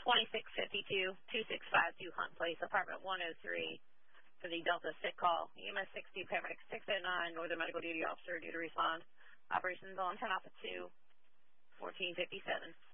2652-2652 Hunt Place, apartment 103 for the Delta sick call. EMS 60, paramedic 609, Northern Medical Duty Officer due to respond. Operations on 10 off of 2, 1457.